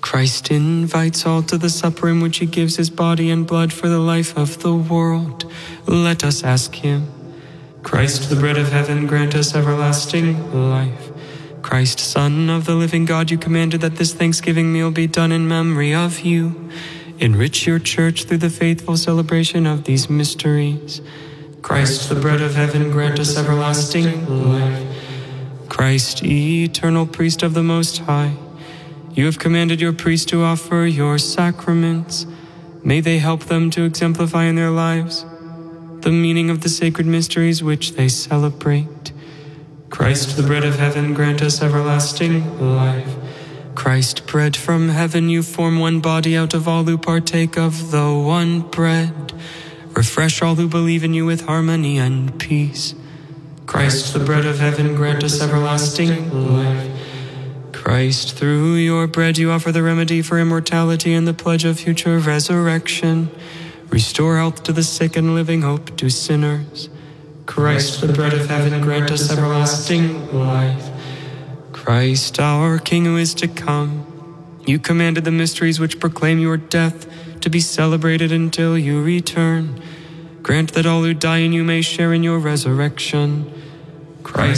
Christ invites all to the supper in which he gives his body and blood for the life of the world. Let us ask him. Christ, the bread of heaven, grant us everlasting life. Christ, Son of the living God, you commanded that this Thanksgiving meal be done in memory of you. Enrich your church through the faithful celebration of these mysteries. Christ, the bread of heaven, grant us everlasting life. Christ, eternal priest of the Most High, you have commanded your priests to offer your sacraments. May they help them to exemplify in their lives the meaning of the sacred mysteries which they celebrate. Christ, the bread of heaven, grant us everlasting life. Christ, bread from heaven, you form one body out of all who partake of the one bread. Refresh all who believe in you with harmony and peace. Christ, the bread of heaven, grant us everlasting life. Christ, through your bread you offer the remedy for immortality and the pledge of future resurrection. Restore health to the sick and living hope to sinners. Christ, the bread of heaven, grant us everlasting life. Christ, our King who is to come, you commanded the mysteries which proclaim your death to be celebrated until you return. Grant that all who die in you may share in your resurrection. Christ,